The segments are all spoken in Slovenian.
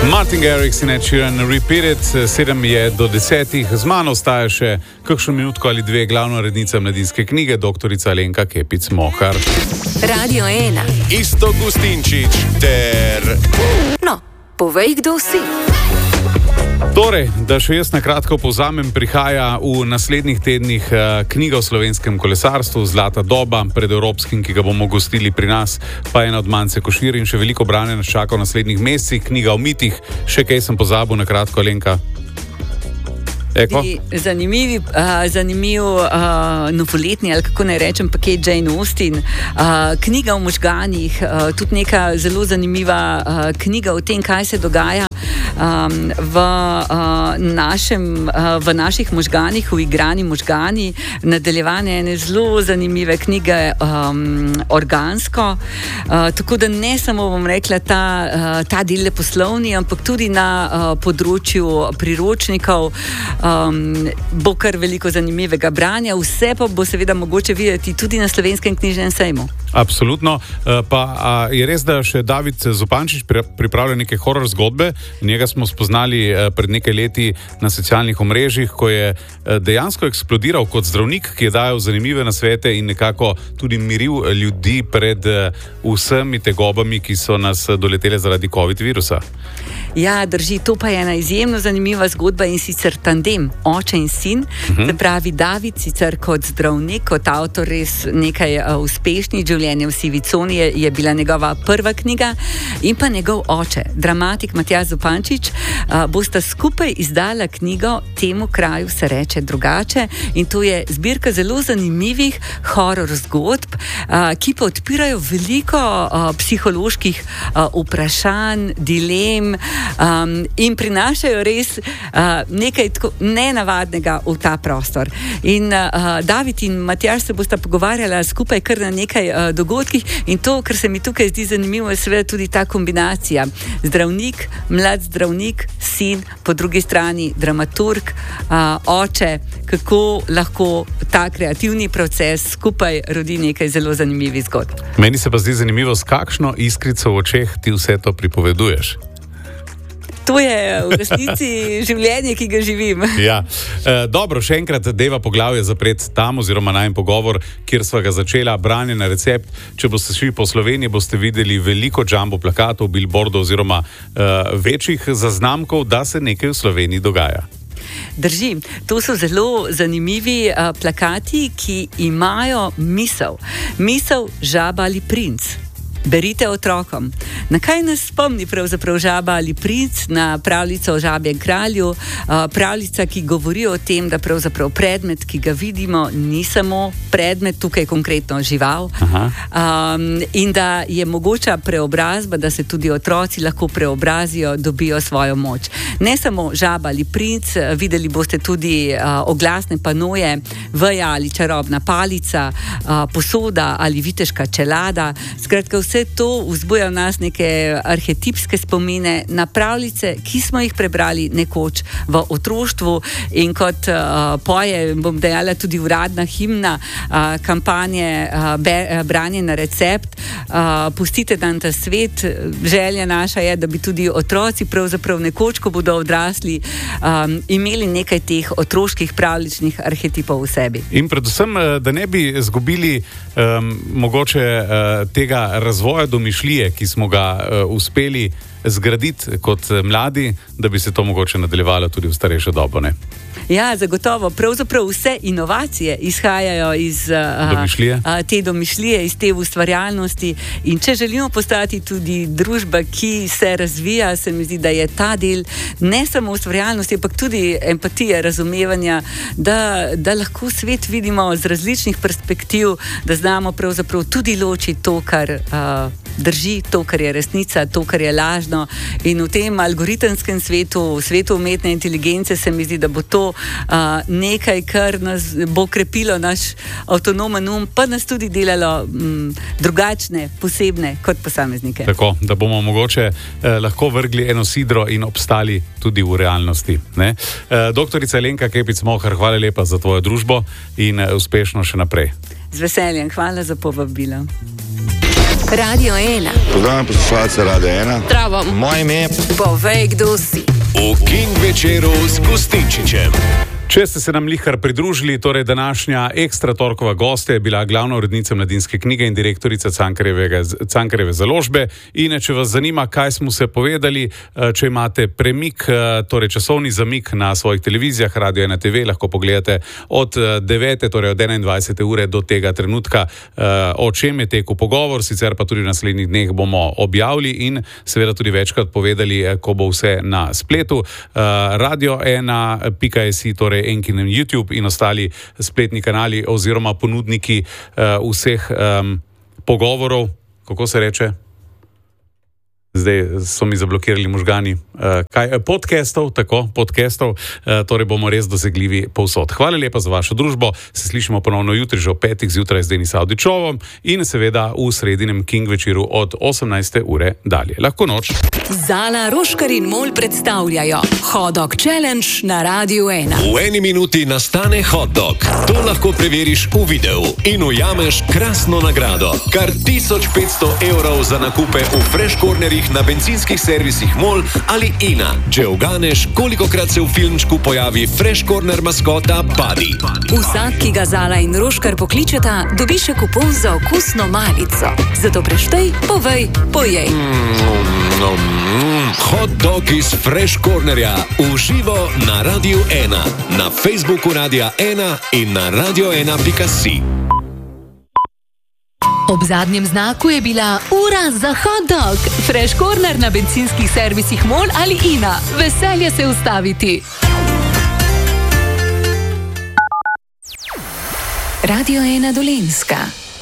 Martin Garrix in Ed Sheeran, Repeat It, 7 je do 10. Z mano ostaja še kakšno minutko ali dve glavna urednica Mladinske knjige, doktorica Alenka Kepic-Mohar. Radio 1. Iztok Gustinčič ter... No, povej, kdo si. Torej, da še jaz na kratko povzamem, prihaja v naslednjih tednih knjiga o slovenskem kolesarstvu, Zlata doba, pred evropskim, ki ga bomo gostili pri nas, pa ena od Mance Košir in še veliko branja nas čaka v naslednjih mesecih, knjiga o mitih, še kaj sem pozabil na kratko, Alenka? Zanimiv novoletni, ali kako naj rečem, paket Jane Austen, knjiga o možganih, tudi neka zelo zanimiva knjiga o tem, kaj se dogaja v naših možganih, uigrani možgani, nadaljevanje ene zelo zanimive knjige organsko, tako da ne samo, bom rekla, ta del leposlovni, ampak tudi na področju priročnikov bo kar veliko zanimivega branja, vse pa bo seveda mogoče videti tudi na Slovenskem knjižnem sejmu. Absolutno, pa je res, da še David Zupančič pripravlja neke horror zgodbe, njega smo spoznali pred nekaj leti na socialnih omrežjih, ko je dejansko eksplodiral kot zdravnik, ki je dajal zanimive nasvete in nekako tudi miril ljudi pred vsemi tegobami, ki so nas doletele zaradi COVID virusa. Ja, drži, to pa je ena izjemno zanimiva zgodba in sicer tandem, oče in sin, se pravi David, sicer kot zdravnik, kot avtor res nekaj uspešnih življenj v sivi coni, je bila njegova prva knjiga, in pa njegov oče, dramatik Matjaž Zupančič, bosta skupaj izdala knjigo Temu kraju se reče drugače, in to je zbirka zelo zanimivih horror zgodb, ki pa odpirajo veliko psiholoških vprašanj, dilem, in prinašajo res nekaj tako nenavadnega v ta prostor. In David in Matjaž se bosta pogovarjala skupaj kar na nekaj dogodkih, in to, kar se mi tukaj zdi zanimivo, je seveda tudi ta kombinacija. Zdravnik, mlad zdravnik, sin, po drugi strani dramaturg, oče, kako lahko ta kreativni proces skupaj rodi nekaj zelo zanimivih zgodb. Meni se pa zdi zanimivo, s kakšno iskrico v očeh ti vse to pripoveduješ. To je v resnici življenje, ki ga živim. Ja. Dobro, še enkrat deva poglavje zapret tam, oziroma najin pogovor, kjer sva ga začela, branje na recept. Če boste šli po Sloveniji, boste videli veliko jumbo plakatov, billboardov oziroma večjih zaznamkov, da se nekaj v Sloveniji dogaja. Drži, to so zelo zanimivi plakati, ki imajo misel. Misel žaba ali princ. Berite otrokom. Na kaj nas spomni pravzaprav žaba ali princ? Na pravljico o žabjem kralju, pravljica, ki govori o tem, da pravzaprav predmet, ki ga vidimo, ni samo predmet, tukaj konkretno žival, in da je mogoča preobrazba, da se tudi otroci lahko preobrazijo, dobijo svojo moč. Ne samo žaba ali princ, videli boste tudi oglasne panoje, veja ali čarobna palica, posoda ali viteška čelada, skratka vse to vzbuja v nas neke arhetipske spomine na pravljice, ki smo jih prebrali nekoč v otroštvu, in kot poje, bom dejala, tudi uradna himna kampanje branje na recept, pustite dan ta svet, želja naša je, da bi tudi otroci pravzaprav nekoč, ko bodo odrasli, imeli nekaj teh otroških pravljičnih arhetipov v sebi. In predvsem, da ne bi izgubili mogoče tega razvoja domišljije, ki smo ga uspeli zgraditi kot mladi, da bi se to mogoče nadaljevalo tudi v starejšo dobo, ne? Ja, zagotovo. Pravzaprav vse inovacije izhajajo iz te domišljije, iz te ustvarjalnosti, in če želimo postati tudi družba, ki se razvija, se mi zdi, da je ta del ne samo ustvarjalnosti, ampak tudi empatije, razumevanja, da lahko svet vidimo z različnih perspektiv, da znamo pravzaprav tudi ločiti to, kar drži, to, kar je resnica, to, kar je lažno, in v tem algoritemskem svetu, v svetu umetne inteligence, se mi zdi, da bo to nekaj, kar nas bo krepilo naš avtonomen um, pa nas tudi delalo drugačne, posebne kot posameznike. Tako, da bomo mogoče lahko vrgli eno sidro in obstali tudi v realnosti, ne? Doktorica Alenka Kepic-Mohar, hvala lepa za tvojo družbo in uspešno še naprej. Z veseljem, hvala za povabilo. Radio 1. Pozdravljam poslušalce Radio 1. Zdravo. Moje ime je... Povej, kdo si. V King večeru s Gustinčičem. Če ste se nam lihkar pridružili, torej današnja ekstra torkova gostja je bila glavna urednica Mladinske knjige in direktorica Cankarjeve založbe. In če vas zanima, kaj smo se povedali, če imate premik, torej časovni zamik na svojih televizijah, Radio 1 TV, lahko pogledate od 9. torej od 21. ure do tega trenutka, o čem je tekel pogovor, sicer pa tudi v naslednjih dneh bomo objavili in seveda tudi večkrat povedali, ko bo vse na spletu. Radio1.si, torej Enkinem YouTube in ostali spletni kanali oziroma ponudniki vseh pogovorov, kako se reče? Zdaj so mi zablokirali možgani. Podcastov, torej bomo res dosegljivi povsod. Hvala lepa za vašo družbo, se slišimo ponovno jutri že ob 5. zjutraj z Denis Avdičovom in seveda v sredinem King večeru od 18. ure dalje. Lahko noč. Zala, Roškar in Mol predstavljajo Hot Dog Challenge na Radio 1. V eni minuti nastane hot dog. To lahko preveriš v videu in ujameš krasno nagrado. Kar 1500 evrov za nakupe v Fresh Cornerih na bencinskih servisih MOL ali INA. Če uganeš, kolikokrat se v filmčku pojavi Fresh Corner maskota Buddy. Vsak, ki ga Zala in Roškar pokličeta, dobi še kupon za okusno malico. Zato preštej, povej, pojej. Hot dog iz Fresh Cornerja v živo na Radio 1, na Facebooku Radia 1 in na radio1.si. Ob zadnjem znaku je bila ura za hot dog. Fresh Corner na bencinskih servisih MOL ali INA. Veselje se ustaviti. Radio 1 Dolenjska.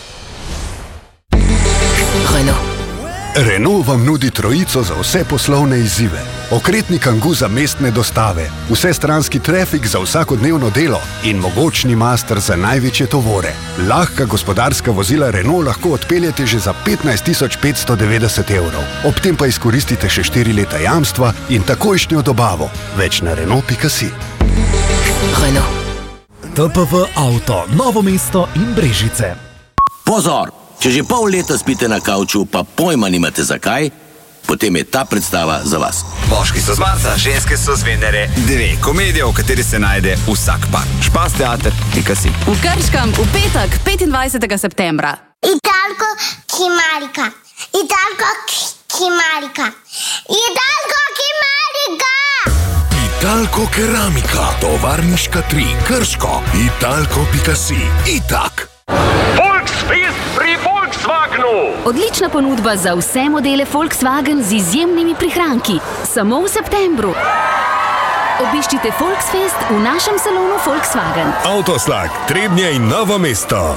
Renault vam nudi trojico za vse poslovne izzive. Okretni Kangoo za mestne dostave, vsestranski trafik za vsakodnevno delo in mogočni Master za največje tovore. Lahka gospodarska vozila Renault lahko odpeljete že za 15.590 evrov. Ob tem pa izkoristite še 4 leta jamstva in takojšnjo dobavo. Več na Renault.si. Renault. TPV Auto, Novo mesto in Brežice. Pozor! Če že pol leta spite na kavču, pa pojma nimate zakaj, potem je ta predstava za vas. Moški so z Marsa, ženske so z Venere. 2 komedije, v kateri se najde vsak par. Špas teater.si. V Krškem v petek, 25. septembra. Italko Kimarika. Italko Kimarika. Italko Kimarika. Italko Keramika. Tovarniška 3. Krško. Italko.si. Itak. Volksfest pri Volkswagenu. Odlična ponudba za vse modele Volkswagen z izjemnimi prihranki. Samo v septembru. Obiščite Volksfest v našem salonu Volkswagen. Avtoslag, Trebnje in Novo mesto.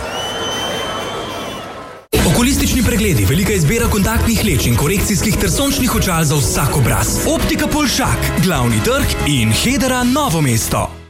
Okulistični pregledi, velika izbira kontaktnih leč in korekcijskih ter sončnih očal za vsak obraz. Optika Polšak, Glavni trg in Hedera Novo mesto.